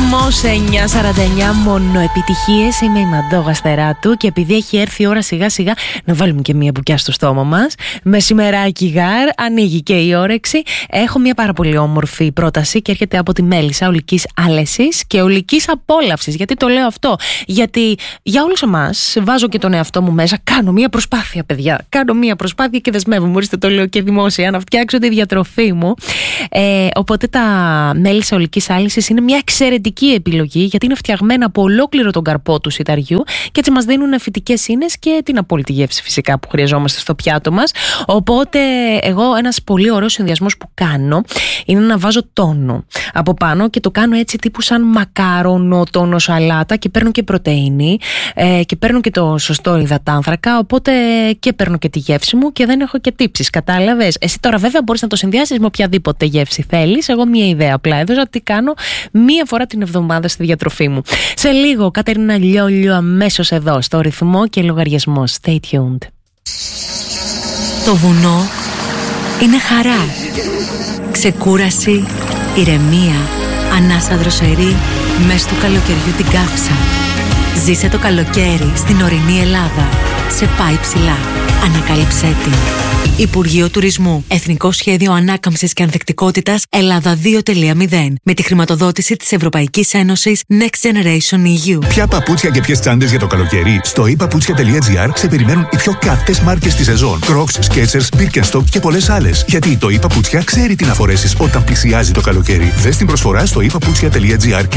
Ρυθμός 949, μόνο επιτυχίες. Είμαι η Μαντώ Γαστεράτου και επειδή έχει έρθει η ώρα σιγά σιγά να βάλουμε και μία μπουκιά στο στόμα μας. Μεσημεράκι γάρ, ανοίγει και η όρεξη. Έχω μία πάρα πολύ όμορφη πρόταση και έρχεται από τη Μέλισσα Ολικής Άλεσης και Ολικής Απόλαυσης. Γιατί το λέω αυτό? Γιατί για όλους εμάς, βάζω και τον εαυτό μου μέσα, κάνω μία προσπάθεια, παιδιά. Κάνω μία προσπάθεια και δεσμεύομαι, ορίστε το λέω και δημόσια, να φτιάξω τη διατροφή μου. Οπότε τα Μέλισσα Ολικής Άλεσης είναι μια εξαιρετική επιλογή, γιατί είναι φτιαγμένα από ολόκληρο τον καρπό του σιταριού και έτσι μας δίνουν φυτικές ίνες και την απόλυτη γεύση φυσικά που χρειαζόμαστε στο πιάτο μας. Οπότε εγώ ένας πολύ ωραίος συνδυασμός που κάνω είναι να βάζω τόνο από πάνω και το κάνω έτσι τύπου σαν μακάρονο, τόνο σαλάτα και παίρνω και πρωτεΐνη και παίρνω και το σωστό υδατάνθρακα, οπότε και παίρνω και τη γεύση μου και δεν έχω και τύψεις, κατάλαβες? Εσύ τώρα βέβαια μπορείς να το συνδυάσεις με οποιαδήποτε γεύση θέλεις. Εγώ μία ιδέα απλά έδωσα, τι κάνω μία φορά την εβδομάδα στη διατροφή μου. Σε λίγο, Κατερίνα Λιόλιο αμέσως εδώ, στο Ρυθμό και Λογαριασμό. Stay tuned. Το βουνό είναι χαρά, ξεκούραση, ηρεμία, ανάσα δροσερή, μες του καλοκαιριού την κάψα. Ζήσε το καλοκαίρι στην ορεινή Ελλάδα. Σε πάει ψηλά. Ανακάλυψέ την. Υπουργείο Τουρισμού. Εθνικό Σχέδιο Ανάκαμψης και Ανθεκτικότητας Ελλάδα 2.0. Με τη χρηματοδότηση της Ευρωπαϊκής Ένωσης Next Generation EU. Ποια παπούτσια και ποιες τσάντες για το καλοκαίρι? Στο ePaputsια.gr σε περιμένουν οι πιο καυτές μάρκες της σεζόν. Crocs, Skechers, Birkenstock και πολλές άλλες. Γιατί το ePaputsια ξέρει τι να φορέσεις όταν πλησιάζει το καλοκαίρι. Δες την προσφορά στο ePaputsια.gr.